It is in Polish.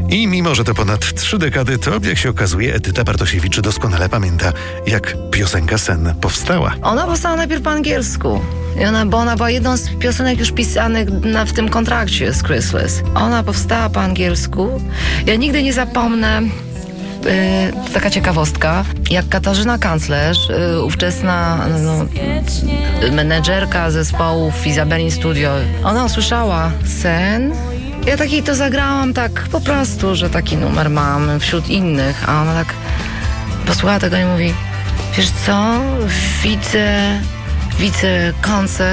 I mimo, że to ponad 3 dekady, to jak się okazuje, Edyta Bartosiewicz doskonale pamięta, jak piosenka Sen powstała. Ona powstała najpierw po angielsku. Bo ona była jedną z piosenek już pisanych w tym kontrakcie z Chrysalis. Ona powstała po angielsku. Ja nigdy nie zapomnę, taka ciekawostka, jak Katarzyna Kanclerz, ówczesna menedżerka zespołów w Izabelin Studio, ona usłyszała Sen. Ja takiej to zagrałam tak po prostu, że taki numer mam wśród innych, a ona tak posłuchała tego i mówi: wiesz co, widzę koncert